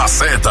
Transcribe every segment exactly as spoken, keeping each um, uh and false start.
La Z.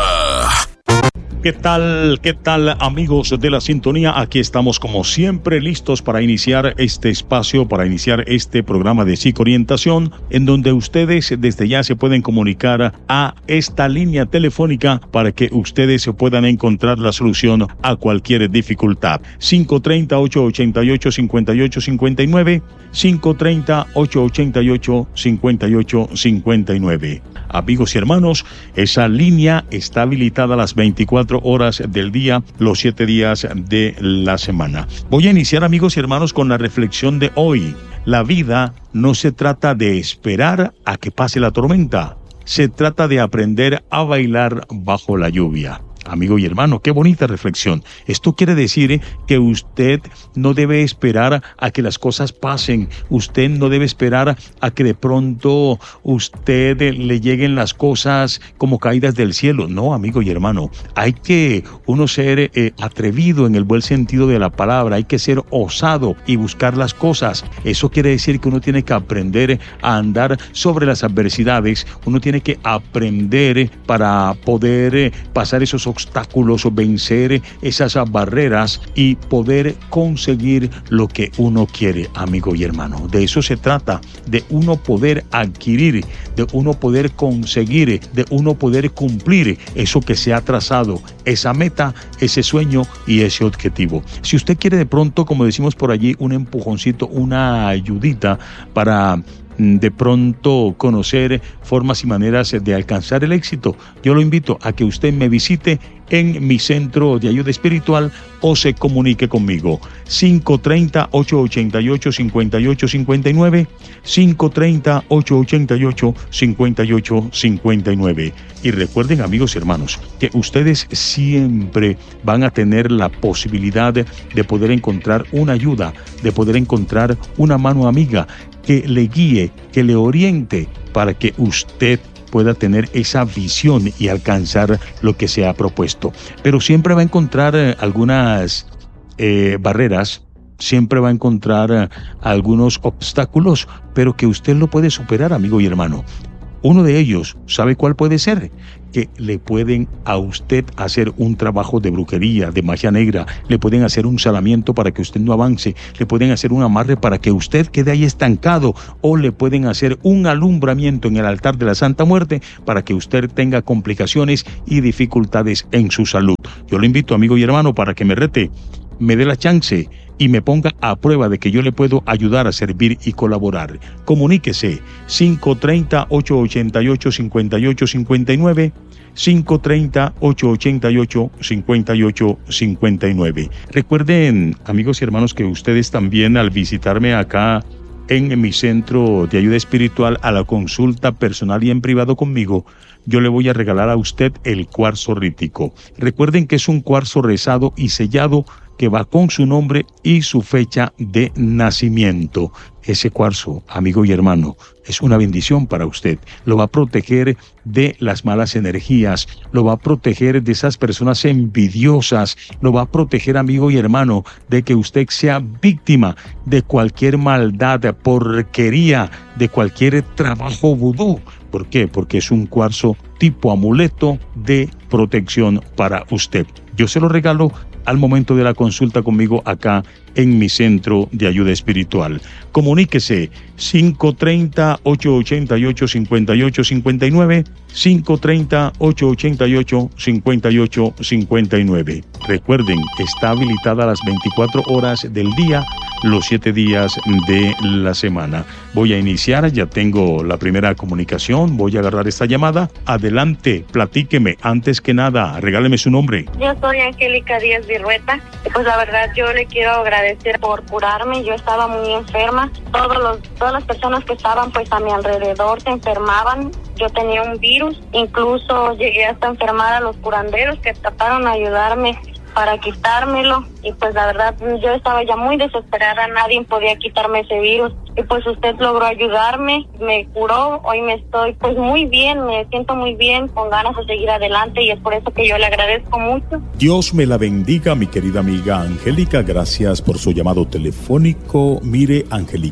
¿Qué tal? ¿Qué tal, amigos de la sintonía? Aquí estamos como siempre listos para iniciar este espacio, para iniciar este programa de psicoorientación, en donde ustedes desde ya se pueden comunicar a esta línea telefónica para que ustedes se puedan encontrar la solución a cualquier dificultad. cinco tres cero, ocho ocho ocho, cinco ocho cinco nueve, cinco tres cero, ocho ocho ocho, cinco ocho cinco nueve. Amigos y hermanos, esa línea está habilitada las veinticuatro horas del día, los siete días de la semana. Voy a iniciar, amigos y hermanos, con la reflexión de hoy. La vida no se trata de esperar a que pase la tormenta, se trata de aprender a bailar bajo la lluvia. Amigo y hermano, qué bonita reflexión. Esto quiere decir eh, que usted no debe esperar a que las cosas pasen. Usted no debe esperar a que de pronto usted eh, le lleguen las cosas como caídas del cielo. No, amigo y hermano. Hay que uno ser eh, atrevido en el buen sentido de la palabra. Hay que ser osado y buscar las cosas. Eso quiere decir que uno tiene que aprender a andar sobre las adversidades. Uno tiene que aprender eh, para poder eh, pasar esos obstáculos obstáculos o vencer esas barreras y poder conseguir lo que uno quiere, amigo y hermano. De eso se trata, de uno poder adquirir, de uno poder conseguir, de uno poder cumplir eso que se ha trazado, esa meta, ese sueño y ese objetivo. Si usted quiere de pronto, como decimos por allí, un empujoncito, una ayudita para de pronto conocer formas y maneras de alcanzar el éxito, yo lo invito a que usted me visite en mi centro de ayuda espiritual o se comunique conmigo. cinco tres cero, ocho ocho ocho, cinco ocho cinco nueve, cinco tres cero, ocho ocho ocho, cinco ocho cinco nueve. Y recuerden, amigos y hermanos, que ustedes siempre van a tener la posibilidad de, de poder encontrar una ayuda, de poder encontrar una mano amiga que le guíe, que le oriente para que usted pueda tener esa visión y alcanzar lo que se ha propuesto. Pero siempre va a encontrar eh, algunas eh, barreras, siempre va a encontrar eh, algunos obstáculos, pero que usted lo puede superar, amigo y hermano. Uno de ellos, ¿sabe cuál puede ser? Que le pueden a usted hacer un trabajo de brujería, de magia negra, le pueden hacer un salamiento para que usted no avance, le pueden hacer un amarre para que usted quede ahí estancado, o le pueden hacer un alumbramiento en el altar de la Santa Muerte para que usted tenga complicaciones y dificultades en su salud. Yo lo invito, amigo y hermano, para que me rete, me dé la chance y me ponga a prueba de que yo le puedo ayudar a servir y colaborar. Comuníquese cinco tres cero, ocho ocho ocho, cinco ocho cinco nueve, cinco tres cero, ocho ocho ocho, cinco ocho cinco nueve. Recuerden, amigos y hermanos, que ustedes también al visitarme acá en mi centro de ayuda espiritual a la consulta personal y en privado conmigo, yo le voy a regalar a usted el cuarzo rítico. Recuerden que es un cuarzo rezado y sellado que va con su nombre y su fecha de nacimiento. Ese cuarzo, amigo y hermano, es una bendición para usted. Lo va a proteger de las malas energías, lo va a proteger de esas personas envidiosas, lo va a proteger, amigo y hermano, de que usted sea víctima de cualquier maldad, porquería, de cualquier trabajo vudú. ¿Por qué? Porque es un cuarzo tipo amuleto de protección para usted. Yo se lo regalo al momento de la consulta conmigo acá en mi centro de ayuda espiritual. Comuníquese cinco tres cero, ocho ocho ocho, cinco ocho cinco nueve, cinco tres cero, ocho ocho ocho, cinco ocho cinco nueve. Recuerden, está habilitada las veinticuatro horas del día, los siete días de la semana. Voy a iniciar, ya tengo la primera comunicación, voy a agarrar esta llamada. Adelante, platíqueme, antes que nada, regáleme su nombre. Yo soy Angélica Díaz Virrueta, pues la verdad yo le quiero agradecer por curarme. Yo estaba muy enferma, todos los, todas las personas que estaban pues a mi alrededor se enfermaban. Yo tenía un virus, incluso llegué hasta enfermar a los curanderos que trataron de ayudarme para quitármelo, y pues la verdad yo estaba ya muy desesperada, nadie podía quitarme ese virus, y pues usted logró ayudarme, me curó, hoy me estoy pues muy bien, me siento muy bien, con ganas de seguir adelante, y es por eso que yo le agradezco mucho. Dios me la bendiga, mi querida amiga Angélica, gracias por su llamado telefónico. Mire, Angélica,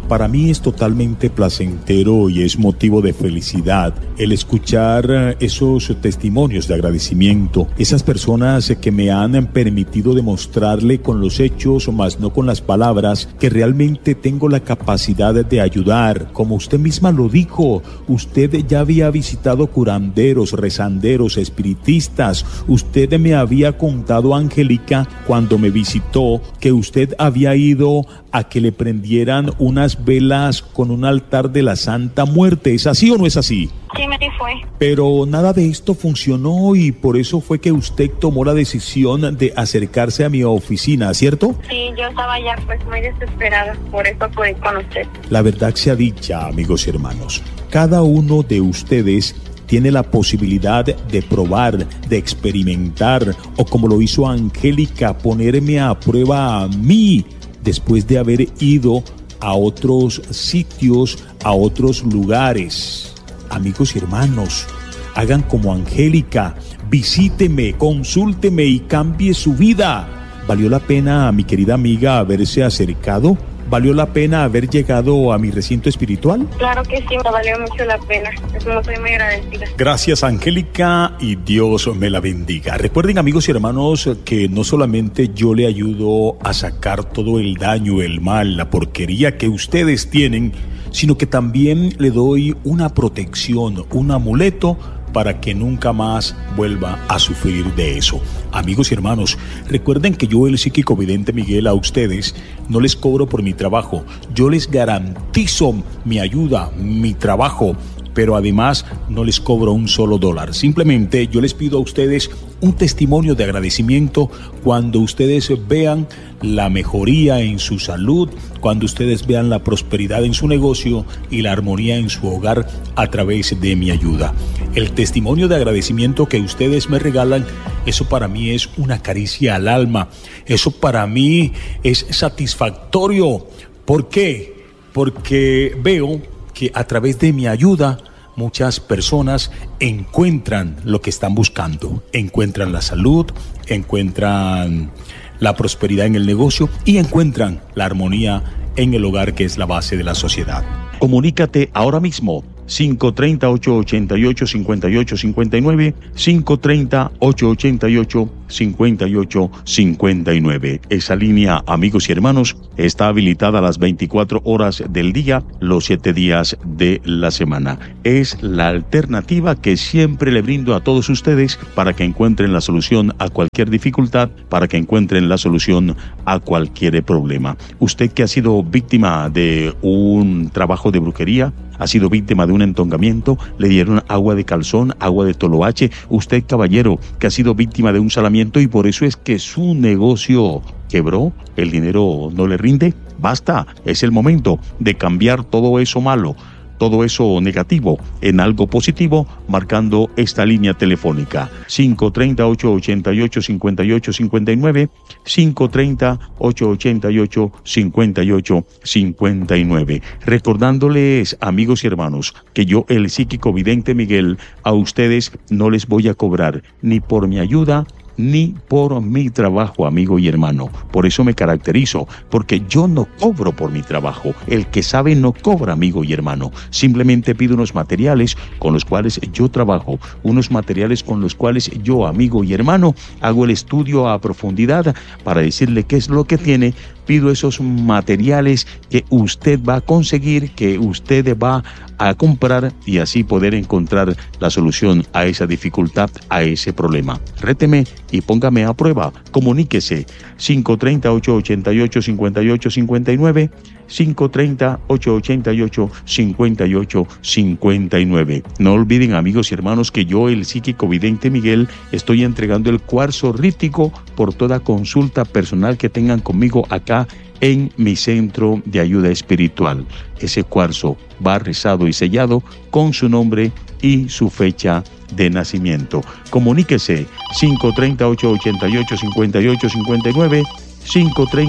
Para mí es totalmente placentero y es motivo de felicidad el escuchar esos testimonios de agradecimiento, esas personas que me han permitido demostrarle con los hechos, más no con las palabras, que realmente tengo la capacidad de ayudar. Como usted misma lo dijo, usted ya había visitado curanderos, rezanderos, espiritistas. Usted me había contado, Angélica, cuando me visitó, que usted había ido a que le prendieran unas velas con un altar de la Santa Muerte. ¿Es así o no es así? Sí, me fue. Pero nada de esto funcionó y por eso fue que usted tomó la decisión de acercarse a mi oficina, ¿cierto? Sí, yo estaba ya pues muy desesperada, por eso fui con usted. La verdad sea dicha, amigos y hermanos, cada uno de ustedes tiene la posibilidad de probar, de experimentar, o como lo hizo Angélica, ponerme a prueba a mí, después de haber ido a otros sitios, a otros lugares. Amigos y hermanos, hagan como Angélica, visíteme, consúlteme y cambie su vida. ¿Valió la pena, mi querida amiga, haberse acercado? ¿Valió la pena haber llegado a mi recinto espiritual? Claro que sí, me valió mucho la pena. Eso soy muy agradecida. Gracias, Angélica, y Dios me la bendiga. Recuerden, amigos y hermanos, que no solamente yo le ayudo a sacar todo el daño, el mal, la porquería que ustedes tienen, sino que también le doy una protección, un amuleto para que nunca más vuelva a sufrir de eso. Amigos y hermanos, recuerden que yo, el psíquico vidente Miguel, a ustedes no les cobro por mi trabajo. Yo les garantizo mi ayuda, mi trabajo, pero además no les cobro un solo dólar. Simplemente yo les pido a ustedes un testimonio de agradecimiento cuando ustedes vean la mejoría en su salud, cuando ustedes vean la prosperidad en su negocio y la armonía en su hogar a través de mi ayuda. El testimonio de agradecimiento que ustedes me regalan, eso para mí es una caricia al alma. Eso para mí es satisfactorio. ¿Por qué? Porque veo que a través de mi ayuda muchas personas encuentran lo que están buscando, encuentran la salud, encuentran la prosperidad en el negocio y encuentran la armonía en el hogar, que es la base de la sociedad. Comunícate ahora mismo. cinco tres cero, ocho ocho ocho, cinco ocho cinco nueve, cinco tres cero, ocho ocho ocho, cinco ocho cinco nueve. Esa línea, amigos y hermanos, está habilitada las veinticuatro horas del día, los siete días de la semana. Es la alternativa que siempre le brindo a todos ustedes para que encuentren la solución a cualquier dificultad, para que encuentren la solución a cualquier problema. Usted que ha sido víctima de un trabajo de brujería, ha sido víctima de un entongamiento, le dieron agua de calzón, agua de toloache. Usted, caballero, que ha sido víctima de un salamiento y por eso es que su negocio quebró, el dinero no le rinde. Basta, es el momento de cambiar todo eso malo, todo eso negativo en algo positivo, marcando esta línea telefónica cinco tres cero, ocho ocho ocho, cinco ocho cinco nueve, cinco tres cero, ocho ocho ocho, cinco ocho cinco nueve. Recordándoles, amigos y hermanos, que yo, el psíquico vidente Miguel, a ustedes no les voy a cobrar ni por mi ayuda ni por mi trabajo, amigo y hermano. Por eso me caracterizo, porque yo no cobro por mi trabajo. El que sabe no cobra, amigo y hermano. Simplemente pido unos materiales con los cuales yo trabajo, unos materiales con los cuales yo, amigo y hermano, hago el estudio a profundidad para decirle qué es lo que tiene. Pido esos materiales que usted va a conseguir, que usted va a comprar y así poder encontrar la solución a esa dificultad, a ese problema. Réteme y póngame a prueba. Comuníquese cinco tres cero, ocho ocho ocho, cinco ocho cinco nueve, cinco tres cero, ocho ocho ocho, cinco ocho cinco nueve. No olviden, amigos y hermanos, que yo, el psíquico vidente Miguel, estoy entregando el cuarzo rítico por toda consulta personal que tengan conmigo acá en mi centro de ayuda espiritual. Ese cuarzo va rezado y sellado con su nombre y su fecha de nacimiento. Comuníquese cinco tres cero, ocho ocho ocho, cinco ocho cinco nueve, cinco tres cero,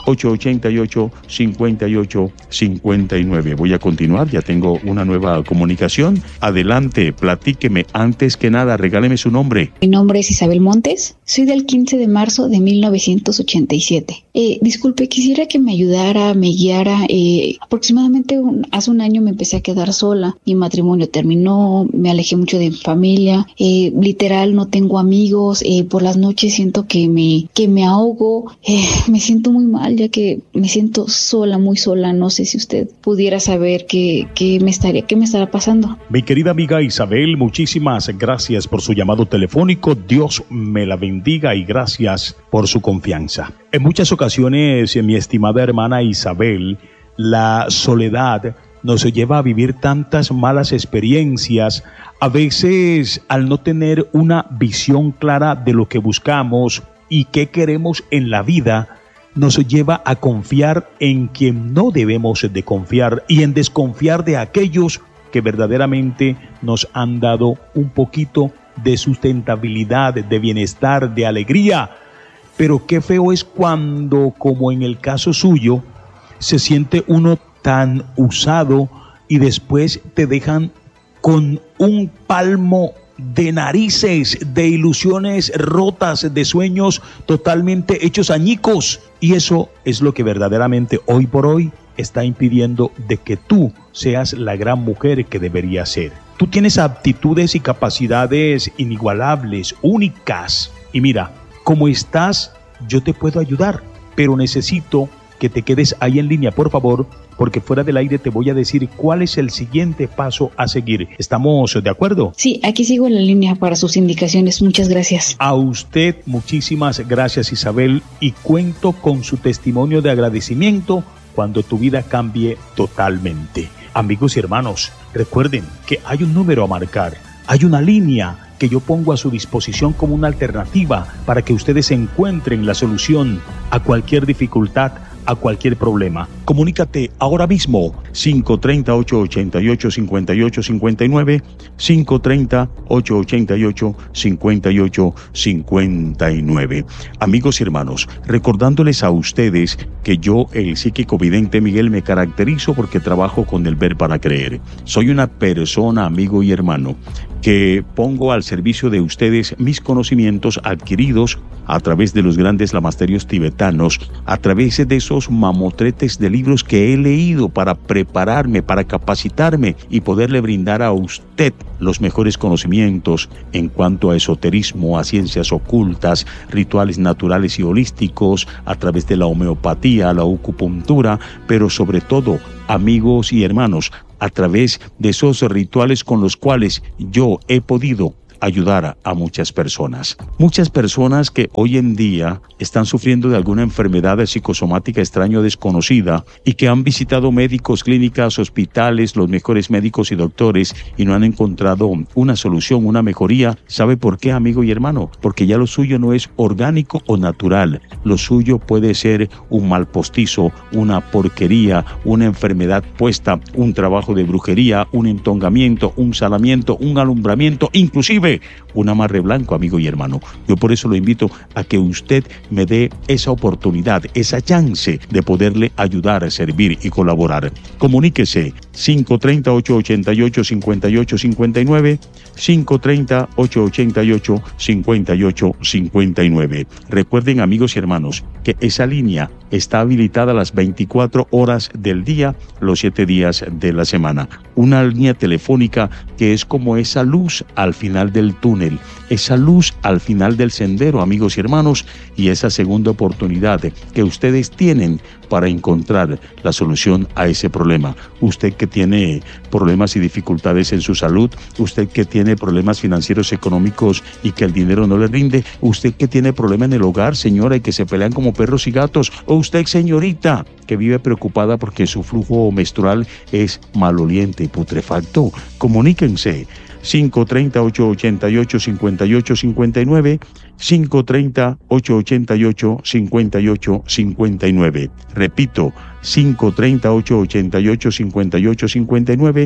ocho ocho ocho, cinco ocho cinco nueve. Voy a continuar, ya tengo una nueva comunicación. Adelante, platíqueme. Antes que nada, regáleme su nombre. Mi nombre es Isabel Montes, soy del quince de marzo de mil novecientos ochenta y siete. Eh, disculpe, quisiera que me ayudara, me guiara. Eh, aproximadamente un, hace un año me empecé a quedar sola. Mi matrimonio terminó, me alejé mucho de mi familia. Eh, literal, no tengo amigos. Eh, por las noches siento que me, que me ahogo. Eh, me siento muy mal, ya que me siento sola, muy sola. No sé si usted pudiera saber qué, qué me estaría, qué me estará pasando. Mi querida amiga Isabel, muchísimas gracias por su llamado telefónico. Dios me la bendiga y gracias por su confianza. En muchas ocasiones, mi estimada hermana Isabel, la soledad nos lleva a vivir tantas malas experiencias, a veces al no tener una visión clara de lo que buscamos y qué queremos en la vida, nos lleva a confiar en quien no debemos de confiar y en desconfiar de aquellos que verdaderamente nos han dado un poquito de sustentabilidad, de bienestar, de alegría. Pero qué feo es cuando, como en el caso suyo, se siente uno tan usado y después te dejan con un palmo de narices, de ilusiones rotas, de sueños totalmente hechos añicos. Y eso es lo que verdaderamente hoy por hoy está impidiendo de que tú seas la gran mujer que deberías ser. Tú tienes aptitudes y capacidades inigualables, únicas. Y mira, como estás, yo te puedo ayudar, pero necesito que te quedes ahí en línea, por favor, porque fuera del aire te voy a decir cuál es el siguiente paso a seguir. ¿Estamos de acuerdo? Sí, aquí sigo en la línea para sus indicaciones. Muchas gracias. A usted muchísimas gracias, Isabel, y cuento con su testimonio de agradecimiento cuando tu vida cambie totalmente. Amigos y hermanos, recuerden que hay un número a marcar, hay una línea que yo pongo a su disposición como una alternativa para que ustedes encuentren la solución a cualquier dificultad, a cualquier problema. Comunícate ahora mismo, cinco tres cero, ocho ocho ocho, cinco ocho cinco nueve, cinco tres cero, ocho ocho ocho, cinco ocho cinco nueve. Amigos y hermanos, recordándoles a ustedes que yo, el psíquico vidente Miguel, me caracterizo porque trabajo con el ver para creer. Soy una persona, amigo y hermano, que pongo al servicio de ustedes mis conocimientos adquiridos a través de los grandes lamasterios tibetanos, a través de esos mamotretes de libros que he leído para prepararme, para capacitarme y poderle brindar a usted los mejores conocimientos en cuanto a esoterismo, a ciencias ocultas, rituales naturales y holísticos, a través de la homeopatía, la acupuntura, pero sobre todo, amigos y hermanos, a través de esos rituales con los cuales yo he podido ayudar a muchas personas. Muchas personas que hoy en día están sufriendo de alguna enfermedad psicosomática extraña o desconocida y que han visitado médicos, clínicas, hospitales, los mejores médicos y doctores y no han encontrado una solución, una mejoría. ¿Sabe por qué, amigo y hermano? Porque ya lo suyo no es orgánico o natural. Lo suyo puede ser un mal postizo, una porquería, una enfermedad puesta, un trabajo de brujería, un entongamiento, un salamiento, un alumbramiento, inclusive un amarre blanco, amigo y hermano. Yo por eso lo invito a que usted me dé esa oportunidad, esa chance de poderle ayudar a servir y colaborar. Comuníquese cinco tres cero, ocho ocho ocho, cinco ocho cinco nueve, cinco tres cero, ocho ocho ocho, cinco ocho cinco nueve. Recuerden, amigos y hermanos, que esa línea está habilitada las veinticuatro horas del día, los siete días de la semana. Una línea telefónica que es como esa luz al final del túnel, esa luz al final del sendero, amigos y hermanos, y esa segunda oportunidad que ustedes tienen para encontrar la solución a ese problema. Usted que tiene problemas y dificultades en su salud, usted que tiene problemas financieros, económicos y que el dinero no le rinde, usted que tiene problema en el hogar, señora, y que se pelean como perros y gatos, o usted, señorita, que vive preocupada porque su flujo menstrual es maloliente y putrefacto. Comuníquense cinco tres cero, ocho ocho ocho, cinco ocho cinco nueve, cinco tres cero, ocho ocho ocho, cinco ocho cinco nueve. Repito, cinco tres cero, ocho ocho ocho, cinco ocho cinco nueve,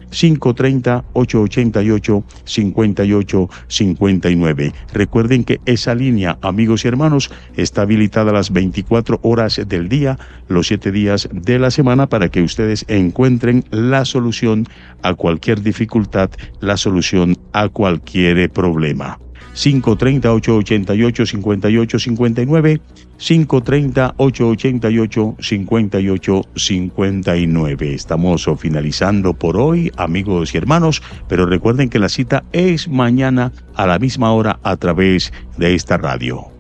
cinco tres cero, ocho ocho ocho, cinco ocho cinco nueve. Recuerden que esa línea, amigos y hermanos, está habilitada las veinticuatro horas del día, los siete días de la semana, para que ustedes encuentren la solución a cualquier dificultad, la solución a cualquier problema. cinco tres cero, ocho ocho ocho, cinco ocho cinco nueve, cinco tres cero, ocho ocho ocho, cinco ocho cinco nueve. Estamos finalizando por hoy, amigos y hermanos, pero recuerden que la cita es mañana a la misma hora a través de esta radio.